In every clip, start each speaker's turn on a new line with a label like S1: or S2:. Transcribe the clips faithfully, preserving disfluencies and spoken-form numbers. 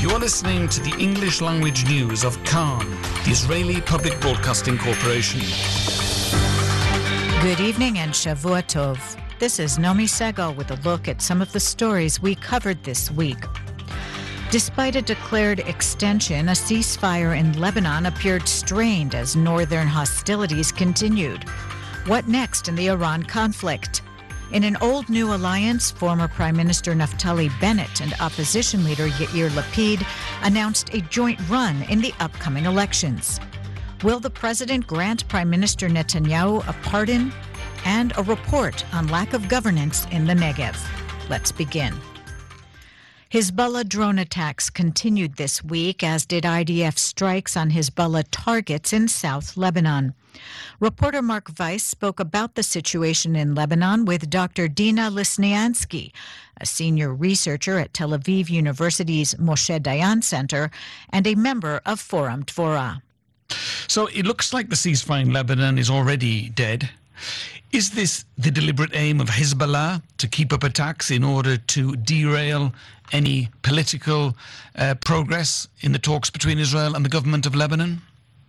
S1: You are listening to the English language news of Khan, the Israeli Public Broadcasting Corporation.
S2: Good evening and Shavua Tov. This is Nomi Segal with a look at some of the stories we covered this week. Despite a declared extension, a ceasefire in Lebanon appeared strained as northern hostilities continued. What next in the Iran conflict? In an old-new alliance, former Prime Minister Naftali Bennett and opposition leader Yair Lapid announced a joint run in the upcoming elections. Will the president grant Prime Minister Netanyahu a pardon? And a report on lack of governance in the Negev. Let's begin. Hezbollah drone attacks continued this week, as did I D F strikes on Hezbollah targets in South Lebanon. Reporter Mark Weiss spoke about the situation in Lebanon with Doctor Dina Lisniansky, a senior researcher at Tel Aviv University's Moshe Dayan Center and a member of Forum Dvorah.
S1: So it looks like the ceasefire in Lebanon is already dead. Is this the deliberate aim of Hezbollah to keep up attacks in order to derail any political uh, progress in the talks between Israel and the government of Lebanon?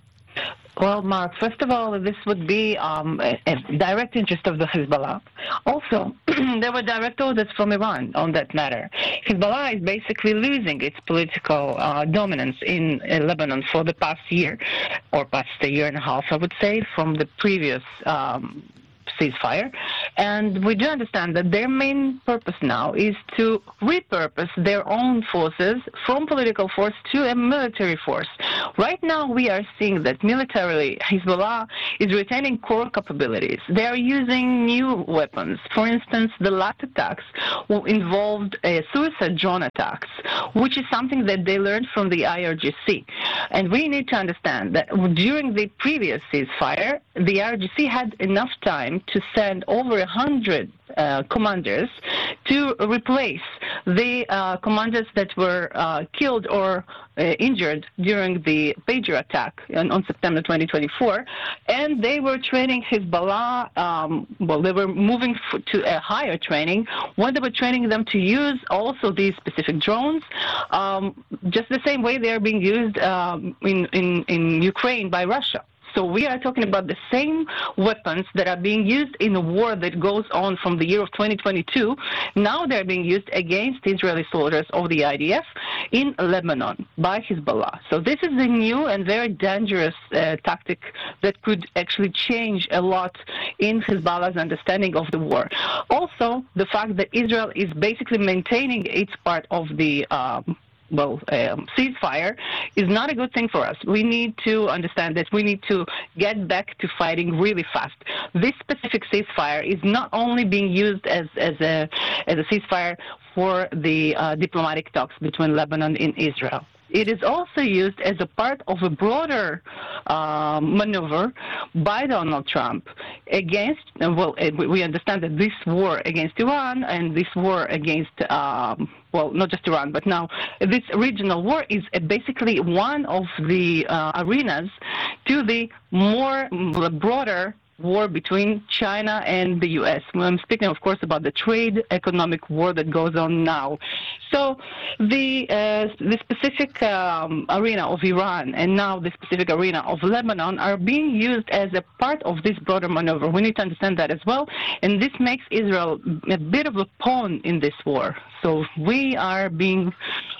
S3: Well, Mark, first of all, this would be um, a, a direct interest of the Hezbollah. Also, there were direct orders from Iran on that matter. Hezbollah is basically losing its political uh, dominance in uh, Lebanon for the past year, or past a year and a half, I would say, from the previous um ceasefire. And we do understand that their main purpose now is to repurpose their own forces from political force to a military force. Right now, we are seeing that militarily, Hezbollah is retaining core capabilities. They are using new weapons. For instance, the last attacks involved uh, suicide drone attacks, which is something that they learned from the I R G C. And we need to understand that during the previous ceasefire, the I R G C had enough time to send over a hundred uh, commanders to replace the uh, commanders that were uh, killed or uh, injured during the Pager attack on, on September twenty twenty-four, and they were training Hezbollah. Um, well, they were moving f- to a higher training when they were training them to use also these specific drones, um, just the same way they are being used um, in, in in Ukraine by Russia. So we are talking about the same weapons that are being used in a war that goes on from the year of twenty twenty-two. Now they're being used against Israeli soldiers of the I D F in Lebanon by Hezbollah. So this is a new and very dangerous uh, tactic that could actually change a lot in Hezbollah's understanding of the war. Also, the fact that Israel is basically maintaining its part of the um, well, um, ceasefire is not a good thing for us. We need to understand that we need to get back to fighting really fast. This specific ceasefire is not only being used as, as, a, as a ceasefire for the uh, diplomatic talks between Lebanon and Israel. It is also used as a part of a broader uh, maneuver by Donald Trump against, well, we understand that this war against Iran and this war against, um, well, not just Iran, but now this regional war is basically one of the uh, arenas to the more broader war between China and the U S. I'm speaking, of course, about the trade economic war that goes on now. So the uh, the specific um, arena of Iran and now the specific arena of Lebanon are being used as a part of this broader maneuver. We need to understand that as well. And this makes Israel a bit of a pawn in this war. So we are being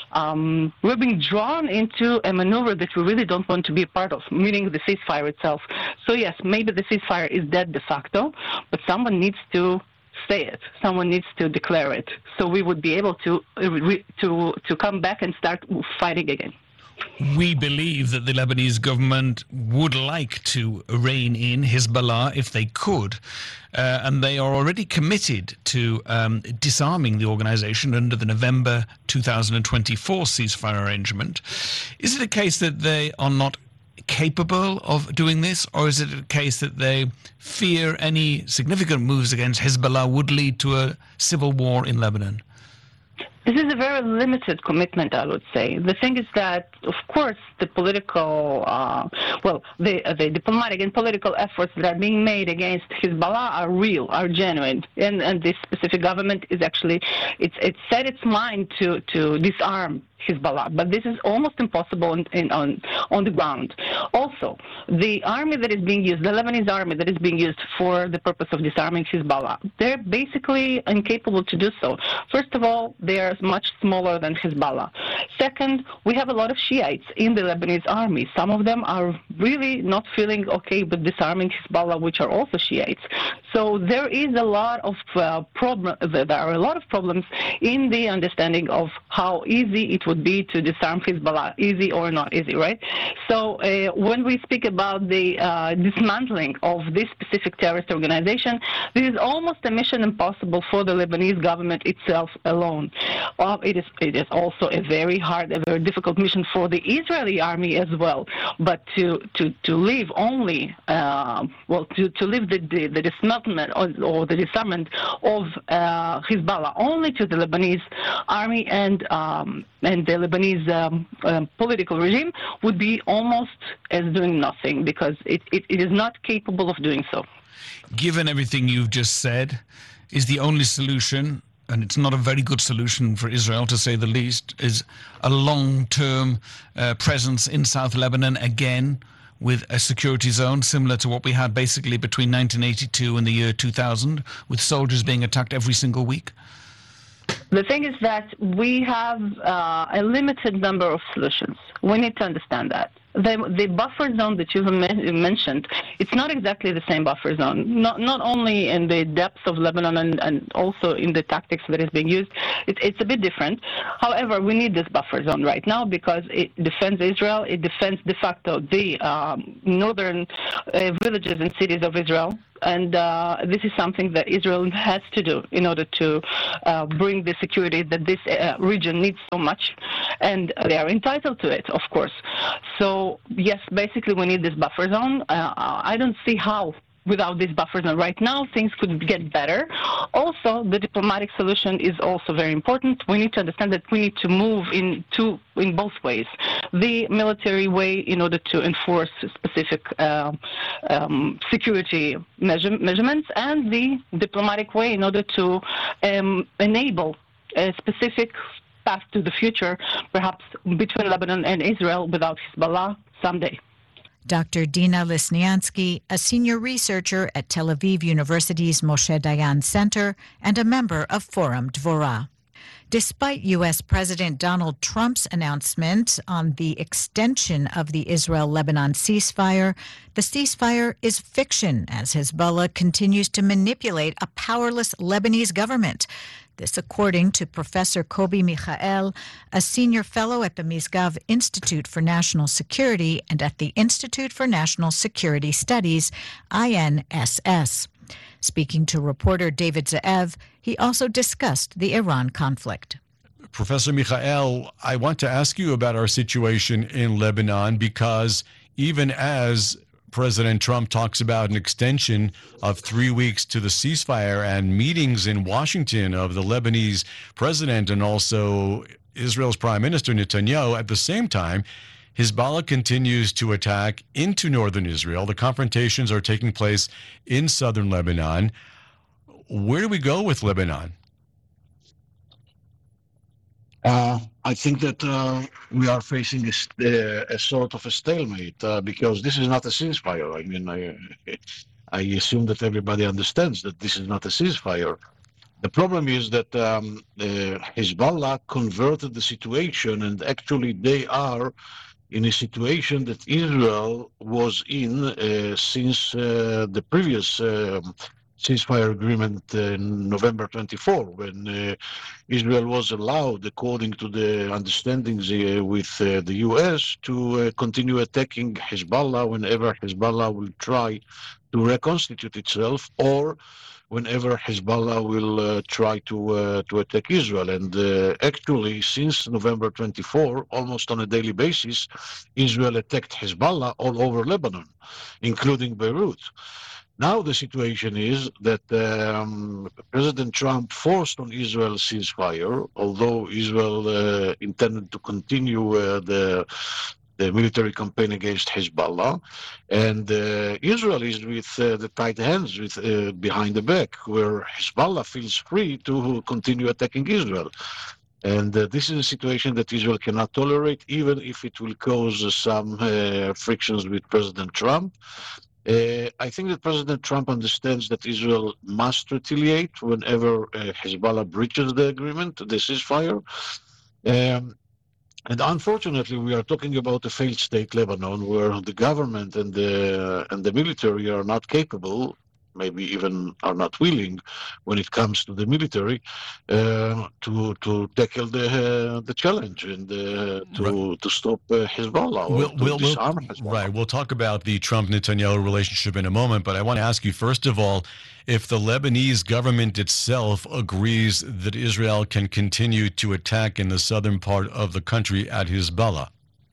S3: Um, we're being drawn into a maneuver that we really don't want to be a part of, meaning the ceasefire itself. So yes, maybe the ceasefire is dead de facto, but someone needs to say it. Someone needs to declare it, so we would be able to to to come back and start fighting again.
S1: We believe that the Lebanese government would like to rein in Hezbollah if they could, uh, and they are already committed to um, disarming the organization under the November two thousand twenty-four ceasefire arrangement. Is it a case that they are not capable of doing this, or is it a case that they fear any significant moves against Hezbollah would lead to a civil war in Lebanon?
S3: This is a very limited commitment, I would say. The thing is that, of course, the political, uh, well, the, uh, the diplomatic and political efforts that are being made against Hezbollah are real, are genuine, and, and this specific government is actually, it's, it's set its mind to, to disarm Hezbollah, but this is almost impossible in, in, on on the ground. Also, the army that is being used, the Lebanese army that is being used for the purpose of disarming Hezbollah, they're basically incapable to do so. First of all, they are much smaller than Hezbollah. Second, we have a lot of Shiites in the Lebanese army. Some of them are really not feeling okay with disarming Hezbollah, which are also Shiites. So there is a lot of uh, problem. There are a lot of problems in the understanding of how easy it would be to disarm Hezbollah, easy or not easy, right? So uh, when we speak about the uh, dismantling of this specific terrorist organization, this is almost a mission impossible for the Lebanese government itself alone. Uh, it is it is also a very hard, a very difficult mission for the Israeli army as well. But to to to leave only, uh, well, to to leave the the, the dismantlement or, or the disarmament of uh, Hezbollah only to the Lebanese army and um, and the Lebanese um, um, political regime would be almost as doing nothing, because it, it, it is not capable of doing so.
S1: Given everything you've just said, is the only solution, and it's not a very good solution for Israel to say the least, is a long-term uh, presence in South Lebanon again, with a security zone similar to what we had basically between nineteen eighty-two and the year two thousand, with soldiers being attacked every single week?
S3: The thing is that we have uh, a limited number of solutions. We need to understand that. The, the buffer zone that you mentioned, it's not exactly the same buffer zone, not not only in the depths of Lebanon and, and also in the tactics that is being used. It, it's a bit different. However, we need this buffer zone right now because it defends Israel. It defends de facto the um, northern uh, villages and cities of Israel. And uh, this is something that Israel has to do in order to uh, bring the security that this uh, region needs so much. And they are entitled to it, of course. So, yes, basically we need this buffer zone. Uh, I don't see how, without this buffer zone right now, things could get better. Also, the diplomatic solution is also very important. We need to understand that we need to move in two, in both ways. The military way in order to enforce specific uh, um, security measure, measurements, and the diplomatic way in order to um, enable a specific path to the future, perhaps between Lebanon and Israel without Hezbollah someday.
S2: Doctor Dina Lisniansky, a senior researcher at Tel Aviv University's Moshe Dayan Center and a member of Forum Dvorah. Despite U S. President Donald Trump's announcement on the extension of the Israel-Lebanon ceasefire, the ceasefire is fiction as Hezbollah continues to manipulate a powerless Lebanese government. This according to Professor Kobi Michael, a senior fellow at the Misgav Institute for National Security and at the Institute for National Security Studies, I N S S. Speaking to reporter David Ze'ev, he also discussed the Iran conflict.
S4: Professor Michael, I want to ask you about our situation in Lebanon, because even as President Trump talks about an extension of three weeks to the ceasefire and meetings in Washington of the Lebanese president and also Israel's Prime Minister Netanyahu, at the same time, Hezbollah continues to attack into northern Israel. The confrontations are taking place in southern Lebanon. Where do we go with Lebanon?
S5: Uh, I think that uh, we are facing a, a sort of a stalemate uh, because this is not a ceasefire. I mean, I, I assume that everybody understands that this is not a ceasefire. The problem is that um, uh, Hezbollah converted the situation, and actually they are in a situation that Israel was in uh, since uh, the previous uh, ceasefire agreement in November twenty-fourth, when uh, Israel was allowed, according to the understandings uh, with uh, the U S, to uh, continue attacking Hezbollah whenever Hezbollah will try to reconstitute itself, or whenever Hezbollah will uh, try to uh, to attack Israel. And uh, actually, since November twenty-fourth, almost on a daily basis, Israel attacked Hezbollah all over Lebanon, including Beirut. Now the situation is that um, President Trump forced on Israel ceasefire, although Israel uh, intended to continue uh, the the military campaign against Hezbollah, and uh, Israel is with uh, the tight hands with uh, behind the back, where Hezbollah feels free to continue attacking Israel. And uh, this is a situation that Israel cannot tolerate, even if it will cause uh, some uh, frictions with President Trump. Uh, I think that President Trump understands that Israel must retaliate whenever uh, Hezbollah breaches the agreement, the ceasefire. Um, and unfortunately, we are talking about a failed state, Lebanon, where the government and the and the military are not capable, maybe even are not willing, when it comes to the military, uh, to to tackle the uh, the challenge and uh, to
S4: Right.
S5: to stop uh, Hezbollah or
S4: We'll,
S5: to
S4: we'll, we'll,
S5: disarm Hezbollah.
S4: right. We'll talk about the Trump-Netanyahu relationship in a moment, but I want to ask you, first of all, if the Lebanese government itself agrees that Israel can continue to attack in the southern part of the country at Hezbollah.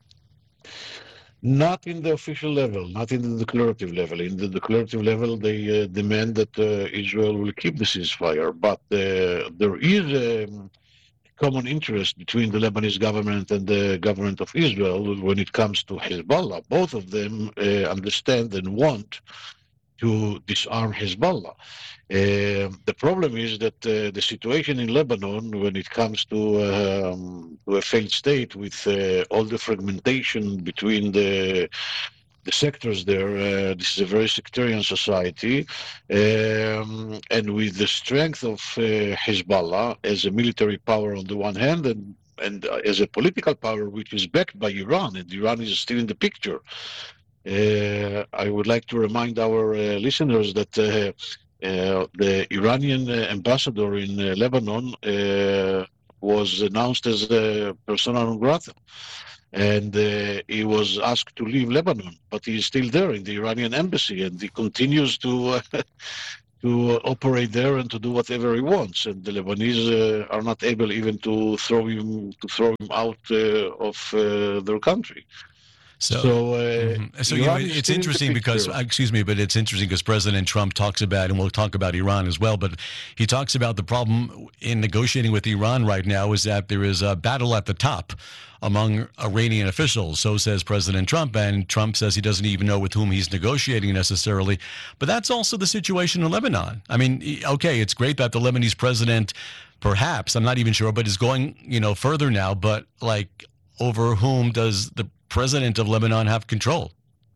S5: Not in the official level, not in the declarative level. In the declarative level, they uh, demand that uh, Israel will keep the ceasefire, but uh, there is a common interest between the Lebanese government and the government of Israel when it comes to Hezbollah. Both of them uh, understand and want to disarm Hezbollah. Uh, the problem is that uh, the situation in Lebanon, when it comes to, um, to a failed state with uh, all the fragmentation between the the sectors there, uh, this is a very sectarian society, um, and with the strength of uh, Hezbollah as a military power on the one hand, and and uh, as a political power which is backed by Iran, and Iran is still in the picture. Uh, I would like to remind our uh, listeners that uh, uh, the Iranian uh, ambassador in uh, Lebanon uh, was announced as a persona non grata, and uh, he was asked to leave Lebanon, but he is still there in the Iranian embassy, and he continues to uh, to operate there and to do whatever he wants. And the Lebanese uh, are not able even to throw him to throw him out uh, of uh, their country.
S4: So,
S5: So, uh,
S4: mhm. so you know,
S5: Iran is
S4: it's
S5: still in the
S4: interesting because,
S5: picture.
S4: uh, excuse me, but it's interesting because President Trump talks about, and we'll talk about Iran as well, but he talks about the problem in negotiating with Iran right now is that there is a battle at the top among Iranian officials. So says President Trump, and Trump says he doesn't even know with whom he's negotiating necessarily. But that's also the situation in Lebanon. I mean, okay, it's great that the Lebanese president, perhaps, I'm not even sure, but is going, you know, further now, but like over whom does the president of Lebanon have control?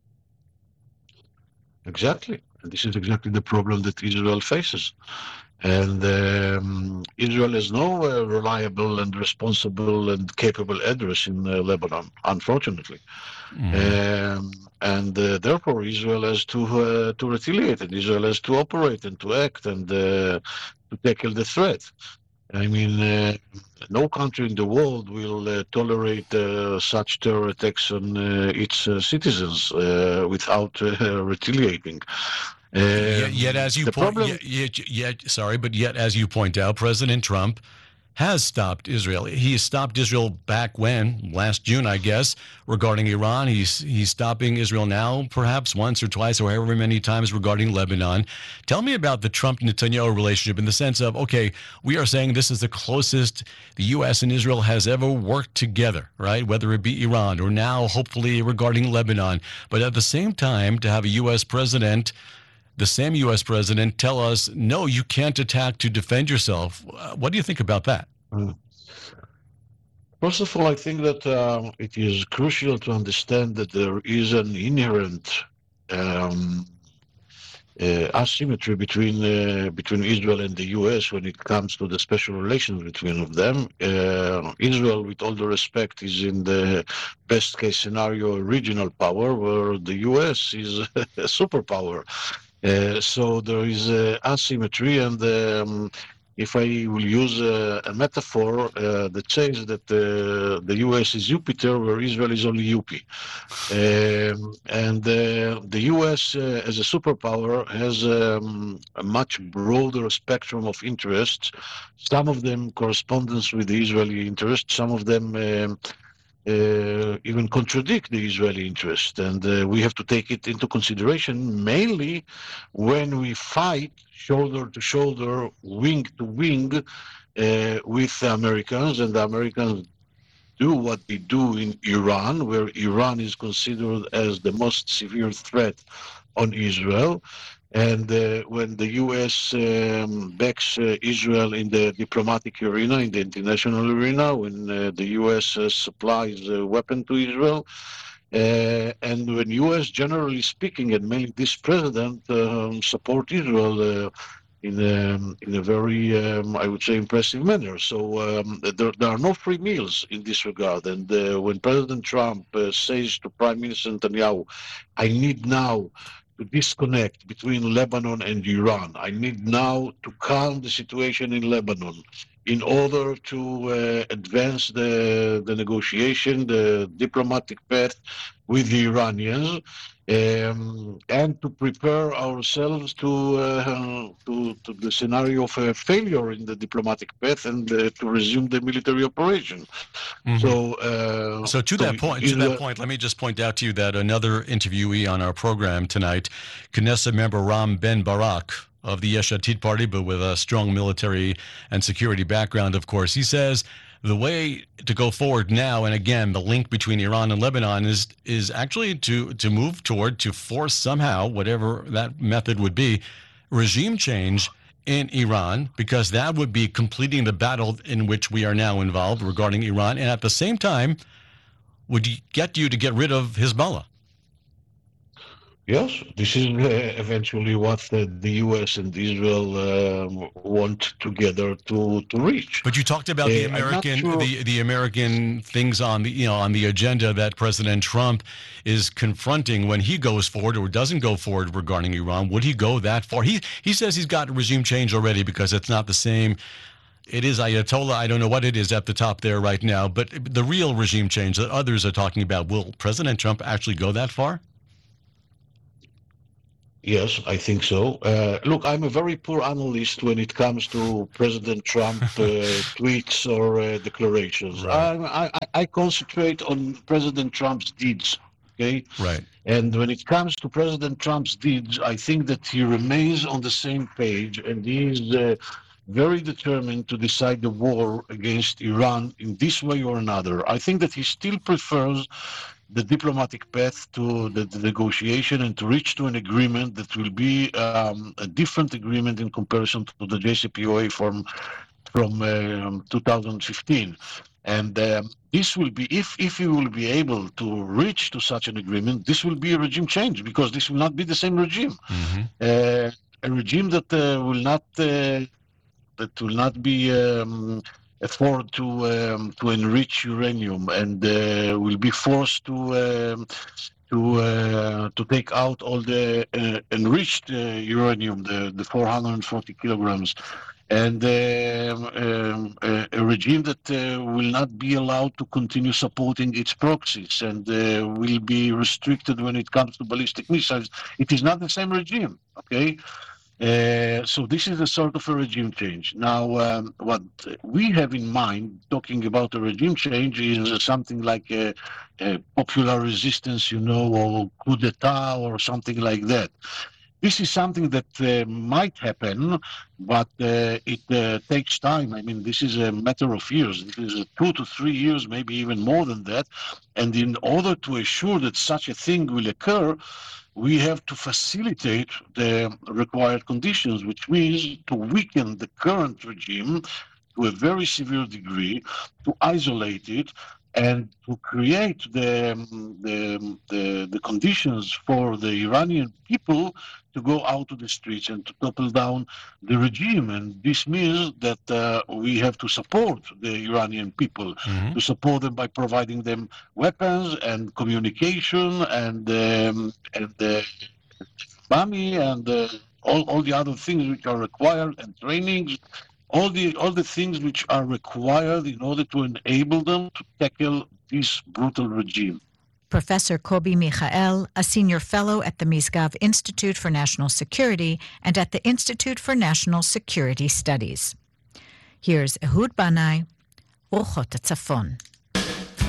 S5: Exactly. And this is exactly the problem that Israel faces. And um, Israel has no uh, reliable and responsible and capable address in uh, Lebanon, unfortunately. Mm-hmm. Um, and uh, therefore, Israel has to uh, to retaliate, and Israel has to operate and to act and uh, to tackle the threat. I mean, uh, no country in the world will uh, tolerate uh, such terror attacks on uh, its uh, citizens uh, without uh, retaliating. Um,
S4: yet, yet, as you
S5: the
S4: point,
S5: problem,
S4: yet, yet, yet, sorry, but yet, as you point out, President Trump has stopped Israel. He stopped Israel back when last June, I guess, regarding Iran. He's he's stopping Israel now, perhaps once or twice or however many times regarding Lebanon. Tell me about the Trump-Netanyahu relationship in the sense of, okay, we are saying this is the closest the U S and Israel has ever worked together, right? Whether it be Iran or now, hopefully, regarding Lebanon. But at the same time, to have a U S president, the same U S president, tell us, no, you can't attack to defend yourself. Uh, what do you think about that?
S5: First of all, I think that um, it is crucial to understand that there is an inherent um, uh, asymmetry between uh, between Israel and the U S when it comes to the special relations between of them. Uh, Israel, with all the respect, is in the best case scenario a regional power, where the U S is a superpower. Uh, so there is uh, asymmetry, and um, if I will use a, a metaphor uh, that says that uh, the U S is Jupiter, where Israel is only U P. Um, and uh, the U S uh, as a superpower has um, a much broader spectrum of interests, some of them correspondence with the Israeli interests, some of them um, Uh, even contradict the Israeli interest. And uh, we have to take it into consideration mainly when we fight shoulder to shoulder, wing to wing uh, with the Americans, and the Americans do what they do in Iran, where Iran is considered as the most severe threat on Israel. And uh, when the U S um, backs uh, Israel in the diplomatic arena, in the international arena, when uh, the U S uh, supplies a weapon to Israel, uh, and when U S, generally speaking, and mainly this president, um, support Israel uh, in a, in a very, um, I would say, impressive manner. So um, there, there are no free meals in this regard. And uh, when President Trump uh, says to Prime Minister Netanyahu, I need now to disconnect between Lebanon and Iran. I need now to calm the situation in Lebanon in order to uh, advance the, the negotiation, the diplomatic path with the Iranians, um, and to prepare ourselves to, uh, to, to the scenario of a failure in the diplomatic path and uh, to resume the military operation.
S4: Mm-hmm.
S5: So, uh,
S4: so to
S5: so
S4: that point, to that point, let me just point out to you that another interviewee on our program tonight, Knesset member Ram Ben Barak of the Yesh Atid party, but with a strong military and security background, of course, he says the way to go forward now, and again, the link between Iran and Lebanon is is actually to to move toward, to force somehow, whatever that method would be, regime change in Iran, because that would be completing the battle in which we are now involved regarding Iran, and at the same time would get you to get rid of Hezbollah.
S5: Yes, this is uh, eventually what uh, the U S and Israel uh, want together to, to reach.
S4: But you talked about the
S5: Uh, I'm not
S4: American
S5: sure-
S4: the, the American things on the you know on the agenda that President Trump is confronting when he goes forward or doesn't go forward regarding Iran. Would he go that far? He he says he's got regime change already because it's not the same. It is Ayatollah. I don't know what it is at the top there right now, but the real regime change that others are talking about, will President Trump actually go that far?
S5: Yes, I think so. Uh, look, I'm a very poor analyst when it comes to President Trump uh, tweets or uh, declarations.
S4: Right.
S5: I, I, I concentrate on President Trump's deeds. Okay.
S4: Right.
S5: And when it comes to President Trump's deeds, I think that he remains on the same page, and he is uh, very determined to decide the war against Iran in this way or another. I think that he still prefers the diplomatic path to the, the negotiation and to reach to an agreement that will be um, a different agreement in comparison to the J C P O A from from um, two thousand fifteen. And um, this will be, if if he will be able to reach to such an agreement, this will be a regime change, because this will not be the same regime.
S4: Mm-hmm.
S5: Uh, a regime that uh, will not uh, that will not be um, afford to um, to enrich uranium, and uh, will be forced to um, to uh, to take out all the uh, enriched uh, uranium, the the four hundred forty kilograms, and um, um, a, a regime that uh, will not be allowed to continue supporting its proxies, and uh, will be restricted when it comes to ballistic missiles. It is not the same regime, okay? Uh, so this is a sort of a regime change. Now, um, what we have in mind, talking about a regime change, is something like a, a popular resistance, you know, or coup d'etat or something like that. This is something that uh, might happen, but uh, it uh, takes time. I mean, this is a matter of years. This is two to three years, maybe even more than that. And in order to assure that such a thing will occur, we have to facilitate the required conditions, which means to weaken the current regime to a very severe degree, to isolate it, and to create the, the, the, the conditions for the Iranian people to go out to the streets and to topple down the regime. And this means that uh, we have to support the Iranian people,
S4: Mm-hmm.
S5: to support them by providing them weapons and communication and um, and uh, money and uh, all, all the other things which are required, and trainings, all the all the things which are required in order to enable them to tackle this brutal regime.
S2: Professor Kobi Michael, a senior fellow at the Misgav Institute for National Security and at the Institute for National Security Studies. Here's Ehud Banai, Ruchot HaTzafon.